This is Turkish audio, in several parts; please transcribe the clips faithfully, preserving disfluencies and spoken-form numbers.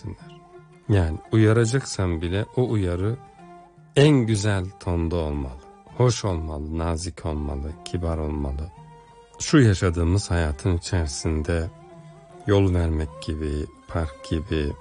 dinlesinler. Yani uyaracaksan bile o uyarı en güzel tonda olmalı. Hoş olmalı, nazik olmalı, kibar olmalı. Şu yaşadığımız hayatın içerisinde yol vermek gibi, park gibi,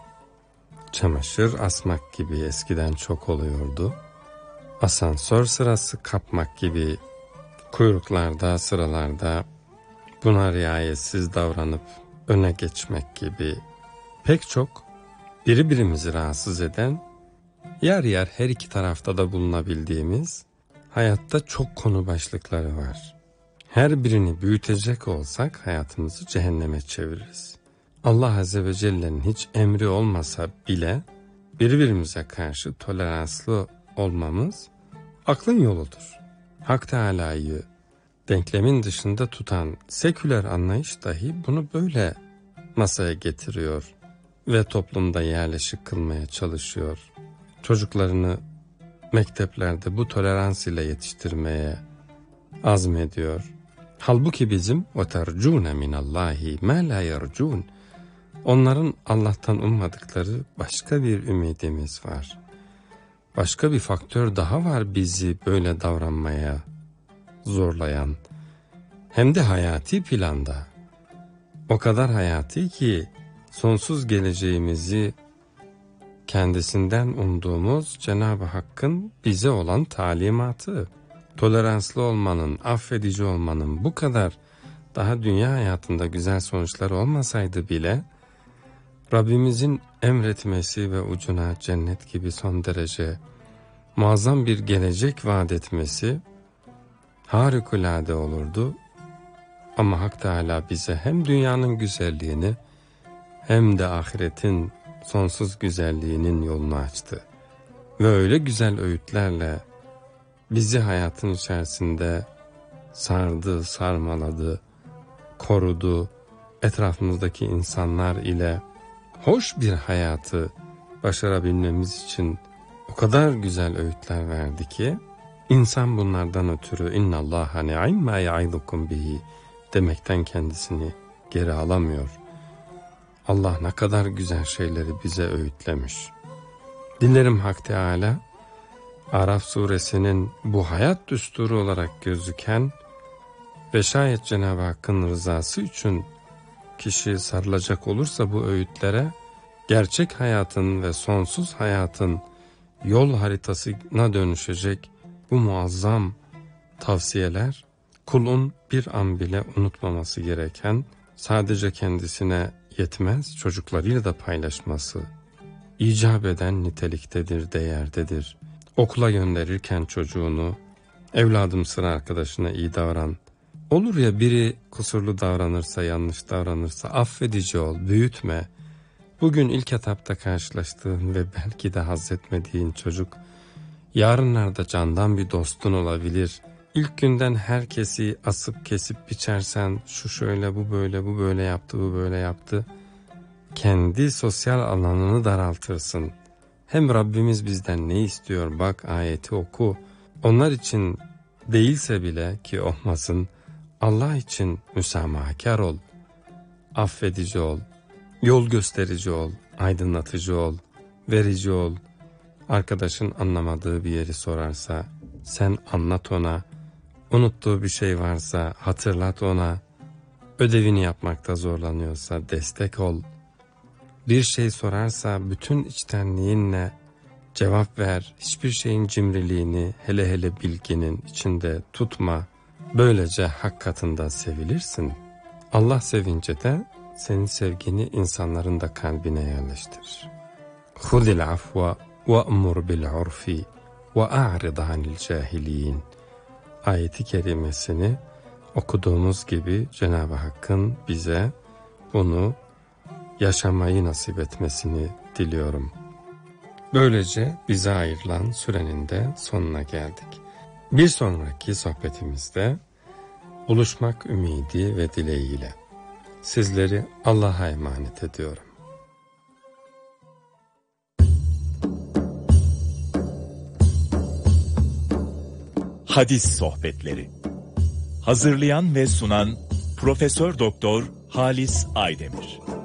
çamaşır asmak gibi eskiden çok oluyordu. Asansör sırası kapmak gibi, kuyruklarda, sıralarda buna riayetsiz davranıp öne geçmek gibi pek çok birbirimizi rahatsız eden, yer yer her iki tarafta da bulunabildiğimiz hayatta çok konu başlıkları var. Her birini büyütecek olsak hayatımızı cehenneme çeviririz. Allah Azze ve Celle'nin hiç emri olmasa bile birbirimize karşı toleranslı olmamız aklın yoludur. Hak Teâlâ'yı denklemin dışında tutan seküler anlayış dahi bunu böyle masaya getiriyor ve toplumda yerleşik kılmaya çalışıyor. Çocuklarını mekteplerde bu tolerans ile yetiştirmeye azmediyor. Halbuki bizim وَتَرْجُونَ مِنَ اللّٰهِ مَا لَا يَرْجُونَ onların Allah'tan ummadıkları başka bir ümidimiz var. Başka bir faktör daha var bizi böyle davranmaya zorlayan. Hem de hayati planda. O kadar hayati ki sonsuz geleceğimizi kendisinden umduğumuz Cenab-ı Hakk'ın bize olan talimatı. Toleranslı olmanın, affedici olmanın bu kadar daha dünya hayatında güzel sonuçları olmasaydı bile Rabbimizin emretmesi ve ucuna cennet gibi son derece muazzam bir gelecek vaat etmesi harikulade olurdu. Ama Hak Teâlâ bize hem dünyanın güzelliğini hem de ahiretin sonsuz güzelliğinin yolunu açtı. Ve öyle güzel öğütlerle bizi hayatın içerisinde sardı, sarmaladı, korudu, etrafımızdaki insanlar ile hoş bir hayatı başarabilmemiz için o kadar güzel öğütler verdi ki, insan bunlardan ötürü inna Allaha ni'ma ya'idukum bihi demekten kendisini geri alamıyor. Allah ne kadar güzel şeyleri bize öğütlemiş. Dilerim Hak Teâlâ, Araf suresinin bu hayat düsturu olarak gözüken ve şayet Cenab-ı Hakk'ın rızası için kişi sarılacak olursa bu öğütlere, gerçek hayatın ve sonsuz hayatın yol haritasına dönüşecek bu muazzam tavsiyeler, kulun bir an bile unutmaması gereken, sadece kendisine yetmez çocuklarıyla da paylaşması icap eden niteliktedir, değerdedir. Okula gönderirken çocuğunu, evladım sıra arkadaşına iyi davran. Olur ya biri kusurlu davranırsa, yanlış davranırsa affedici ol, büyütme. Bugün ilk etapta karşılaştığın ve belki de haz etmediğin çocuk, yarınlarda candan bir dostun olabilir. İlk günden herkesi asıp kesip biçersen, şu şöyle, bu böyle, bu böyle yaptı, bu böyle yaptı. Kendi sosyal alanını daraltırsın. Hem Rabbimiz bizden ne istiyor bak, ayeti oku. Onlar için değilse bile ki olmasın, Allah için müsamahakar ol, affedici ol, yol gösterici ol, aydınlatıcı ol, verici ol. Arkadaşın anlamadığı bir yeri sorarsa sen anlat ona, unuttuğu bir şey varsa hatırlat ona, ödevini yapmakta zorlanıyorsa destek ol. Bir şey sorarsa bütün içtenliğinle cevap ver, hiçbir şeyin cimriliğini hele hele bilginin içinde tutma. Böylece hak katında sevilirsin. Allah sevince de senin sevgini insanların da kalbine yerleştirir. Hudil afwa ve'mur bil urfi ve a'rid anil cahilin. Ayeti kerimesini okuduğumuz gibi Cenab-ı Hakk'ın bize bunu yaşamayı nasip etmesini diliyorum. Böylece bize ayrılan sürenin de sonuna geldik. Bir sonraki sohbetimizde buluşmak ümidi ve dileğiyle sizleri Allah'a emanet ediyorum. Hadis Sohbetleri. Hazırlayan ve sunan Profesör Doktor Halis Aydemir.